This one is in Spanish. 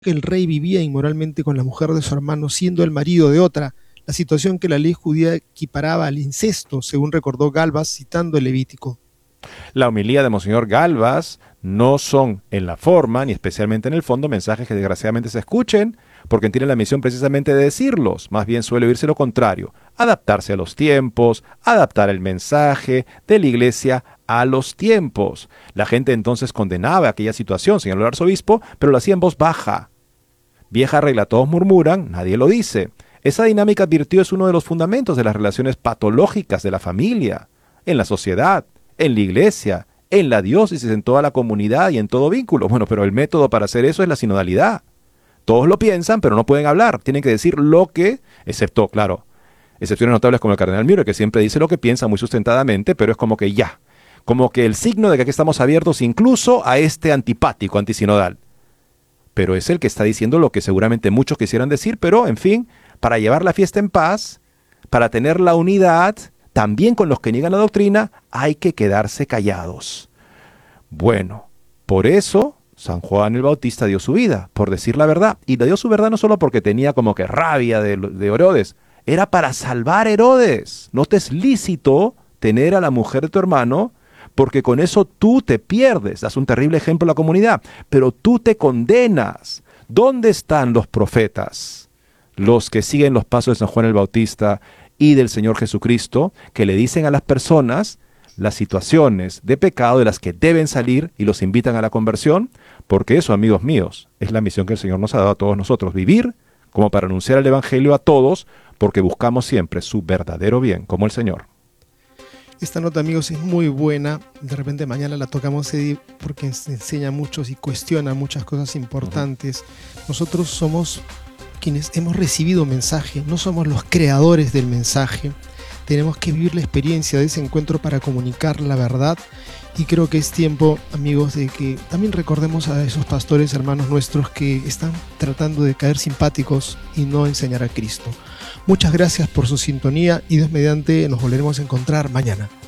que el rey vivía inmoralmente con la mujer de su hermano, siendo el marido de otra, la situación que la ley judía equiparaba al incesto, según recordó Galvas citando el Levítico. La homilía de Monseñor Galvas no son en la forma, ni especialmente en el fondo, mensajes que desgraciadamente se escuchen, porque tiene la misión precisamente de decirlos. Más bien suele oírse lo contrario, adaptarse a los tiempos, adaptar el mensaje de la iglesia a los tiempos. La gente entonces condenaba aquella situación, señaló el arzobispo, pero lo hacía en voz baja. Vieja regla, todos murmuran, nadie lo dice. Esa dinámica, advirtió, es uno de los fundamentos de las relaciones patológicas de la familia, en la sociedad, en la iglesia, en la diócesis, en toda la comunidad y en todo vínculo. Bueno, pero el método para hacer eso es la sinodalidad. Todos lo piensan, pero no pueden hablar. Tienen que decir lo que, excepto, claro, excepciones notables como el cardenal Müller, que siempre dice lo que piensa muy sustentadamente, pero es como que ya, como que el signo de que aquí estamos abiertos incluso a este antipático, antisinodal. Pero es el que está diciendo lo que seguramente muchos quisieran decir, pero, en fin, para llevar la fiesta en paz, para tener la unidad, también con los que niegan la doctrina, hay que quedarse callados. Bueno, por eso San Juan el Bautista dio su vida, por decir la verdad. Y le dio su verdad no solo porque tenía como que rabia de Herodes, era para salvar a Herodes. No te es lícito tener a la mujer de tu hermano, porque con eso tú te pierdes. Das un terrible ejemplo a la comunidad, pero tú te condenas. ¿Dónde están los profetas? Los que siguen los pasos de San Juan el Bautista y del Señor Jesucristo, que le dicen a las personas las situaciones de pecado de las que deben salir y los invitan a la conversión, porque eso, amigos míos, es la misión que el Señor nos ha dado a todos nosotros, vivir como para anunciar el Evangelio a todos, porque buscamos siempre su verdadero bien, como el Señor. Esta nota, amigos, es muy buena. De repente mañana la tocamos, Eddie, porque enseña muchos y cuestiona muchas cosas importantes. Nosotros somos quienes hemos recibido mensaje, no somos los creadores del mensaje. Tenemos que vivir la experiencia de ese encuentro para comunicar la verdad, y creo que es tiempo, amigos, de que también recordemos a esos pastores hermanos nuestros que están tratando de caer simpáticos y no enseñar a Cristo. Muchas gracias por su sintonía y Dios mediante nos volveremos a encontrar mañana.